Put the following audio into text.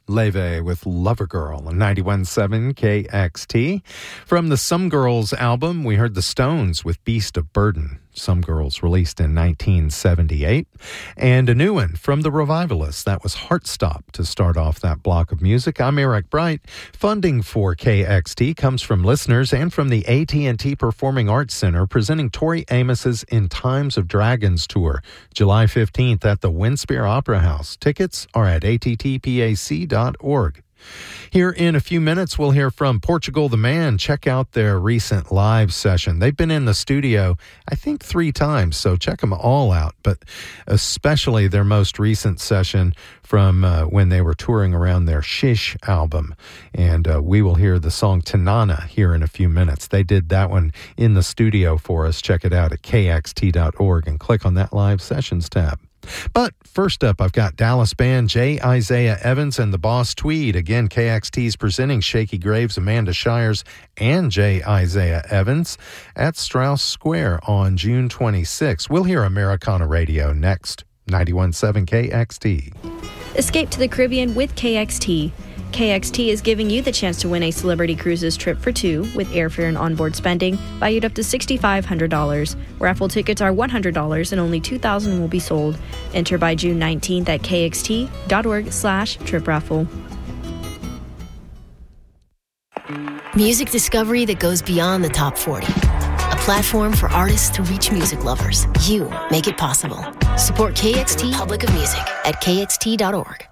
Leve with Lover Girl on 91.7 KXT. From the Some Girls album, we heard the Stones with Beast of Burden. Some Girls released in 1978. And a new one from the Revivalists. That was Heartstop to start off that block of music. I'm Eric Bright. Funding for KXT comes from listeners and from the AT&T Performing Arts Center presenting Tori Amos's In Times of Dragons tour, July 15th at the Winspear Opera House. Tickets are at attpac.org. Here in a few minutes, we'll hear from Portugal the Man. Check out their recent live session. They've been in the studio, I think, 3 times, so check them all out, but especially their most recent session from when they were touring around their Shish album. And we will hear the song Tanana here in a few minutes. They did that one in the studio for us. Check it out at kxt.org and click on that live sessions tab. But first up, I've got Dallas band J. Isaiah Evans and the Boss Tweed. Again, KXT's presenting Shaky Graves, Amanda Shires, and J. Isaiah Evans at Strauss Square on June 26. We'll hear Americana Radio next. 91.7 KXT. Escape to the Caribbean with KXT. KXT is giving you the chance to win a Celebrity Cruises trip for 2 with airfare and onboard spending valued up to $6,500. Raffle tickets are $100 and only 2,000 will be sold. Enter by June 19th at kxt.org/trip-raffle. Music discovery that goes beyond the top 40. A platform for artists to reach music lovers. You make it possible. Support KXT Republic of Music at kxt.org.